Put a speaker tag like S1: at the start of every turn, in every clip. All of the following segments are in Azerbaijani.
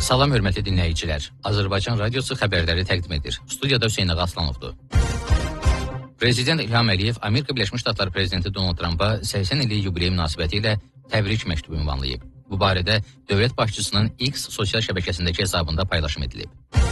S1: Salam hörmətli dinləyicilər. Azərbaycan Radiosu xəbərləri təqdim edir. Studiyada Hüseyn Ağa Aslanovdur. Prezident İlham Əliyev Amerika Birləşmiş Ştatları prezidenti Donald Trumpa 80 illik yubiley münasibəti ilə təbrik məktubu ünvanlayıb. Bu barədə dövlət başçısının X sosial şəbəkəsindəki hesabında paylaşım edilib.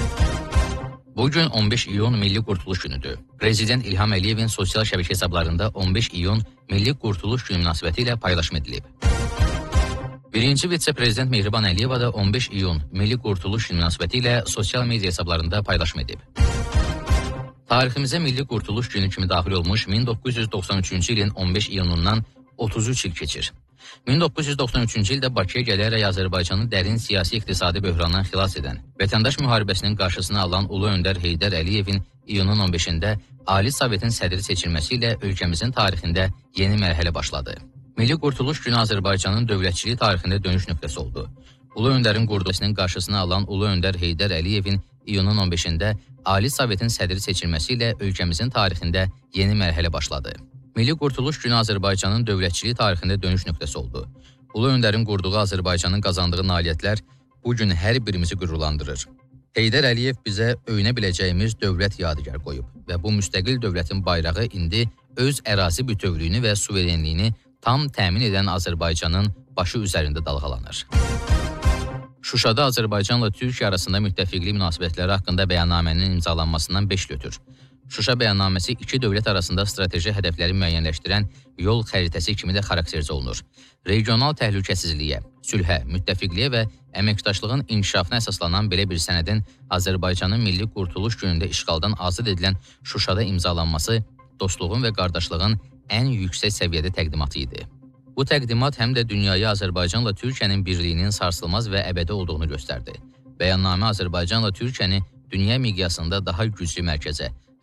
S1: Bugün 15 iyun Milli Qurtuluş günüdür. Prezident İlham Əliyevin sosial şəbəkə hesablarında 15 iyun Milli Qurtuluş günü münasibəti ilə paylaşım edilib. Birinci vitse-prezident Mehriban Əliyeva da 15 iyun Milli Qurtuluş günü münasibəti ilə sosial media hesablarında paylaşım edib. Tariximizə Milli Qurtuluş günü kimi daxil olmuş 1993-cü ilin 15 iyunundan 33 il keçir. 1993-cü ildə Bakıya gələrək Azərbaycanı dərin siyasi-iqtisadi böhrandan xilas edən, vətəndaş müharibəsinin qarşısını alan Ulu Öndər Heydər Əliyevin iyunun 15-də Ali Sovetin sədri seçilməsi ilə ölkəmizin tarixində yeni mərhələ başladı. Milli Qurtuluş günü Azərbaycanın dövlətçiliyi tarixində dönüş nöqtəsi oldu. Ulu Öndərin qurulmasının qarşısını alan Ulu Öndər Heydər Əliyevin iyunun 15-də Ali Sovetin sədri seçilməsi ilə ölkəmizin tarixində yeni mərhələ başladı. Milli Qurtuluş günü Azərbaycanın dövlətçiliyi tarixində dönüş nöqtəsi oldu. Ulu Öndərin qurduğu Azərbaycanın qazandığı nailiyyətlər bu gün hər birimizi qürurlandırır. Heydər Əliyev bizə öyünə biləcəyimiz dövlət yadigar qoyub və bu müstəqil dövlətin bayrağı indi öz ərazi bütövlüyünü və suverenliyini tam təmin edən Azərbaycanın başı üzərində dalğalanır. Şuşada Azərbaycanla Türkiyə arasında müttəfiqlik münasibətləri haqqında bəyannamənin imzalanmasından 5 götür. Şuşa bəyannaməsi iki dövlət arasında strateji hədəfləri müəyyənləşdirən yol xəritəsi kimi də xarakterizə olunur. Regional təhlükəsizliyə, sülhə, müttəfiqliyə və əməkdaşlığın inkişafına əsaslanan belə bir sənədin Azərbaycanın Milli Qurtuluş günündə işğaldan azad edilən Şuşada imzalanması dostluğun və qardaşlığın ən yüksək səviyyədə təqdimatı idi. Bu təqdimat həm də dünyaya Azərbaycanla Türkiyənin birliyinin sarsılmaz və əbədi olduğunu göstərdi. Bəyannamə Azərbaycanla Türkiyəni dünya miqyasında daha güclü mərkəzə,